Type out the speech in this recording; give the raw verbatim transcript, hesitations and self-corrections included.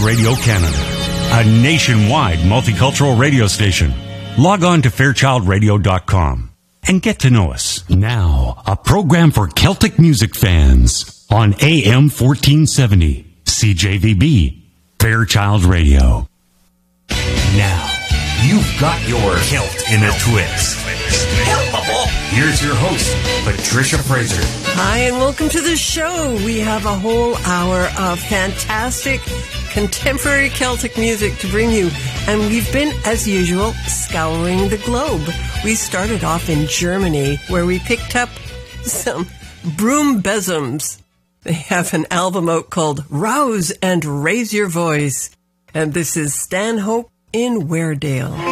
Radio Canada, a nationwide multicultural radio station. Log on to fairchild radio dot com and get to know us. Now, a program for Celtic music fans on A M fourteen seventy, C J V B, Fairchild Radio. Now, you've got your Celt in a Twist. Here's your host, Patricia Fraser. Hi, and welcome to the show. We have a whole hour of fantastic contemporary Celtic music to bring you, and we've been, as usual, scouring the globe. We started off in Germany, where we picked up some Broom Besoms. They have an album out called Rouse and Raise Your Voice, and this is Stanhope in Weardale.